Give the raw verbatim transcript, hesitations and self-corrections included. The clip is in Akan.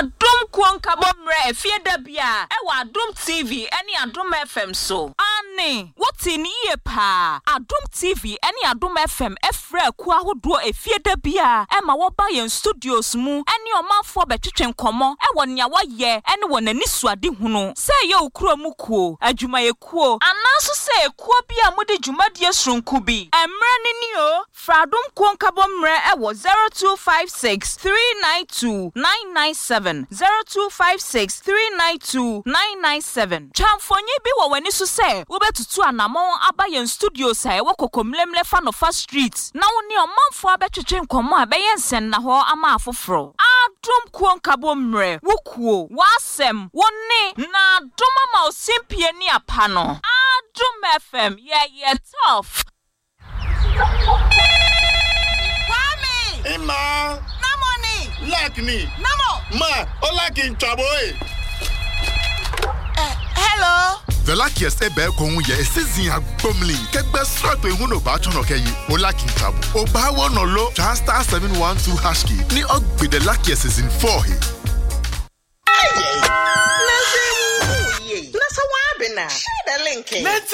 Adom Kwanka Bomre Fieda Bia Ewa Adom T V any Adom F M so Ani what in ye pa Adom T V any Adom F M Efre Kwa Hudo e Fieda Bia Emma Wabayan Studios mu any o man for between komo Ewa Nyawa ye anyone ani swadi huno say yo kro mukuo adwuma ye kuo anaso say kuo bia mudi dwumadie sronkubi emre ni o fra Adom Kwanka Bomre ewo zero two five six three nine two nine nine seven zero two five six three nine two nine nine seven Chamfonye bi wo wani so say wo betutu anamon abayen studio say wo kokomlemle fa no fa street na wo ne omanfo abetwetwe nkomo abeyen sen na ho ama afoforo Adom Kwanka Bomre wo kuo wasem wo ne na doma ma osimpie ni apa no Adom F M yeah yeah tough Emma, no money. like me. No more. Ma, o like in trouble. Uh, hello. The luckiest ebe kon ye season agbomli kegbe strap ehun oba chono keyi o like in trouble. Oba won no lo just star seven one two hash key ni ogbe the luckiest season four he. Nasi, nasi wa bina. Share the link.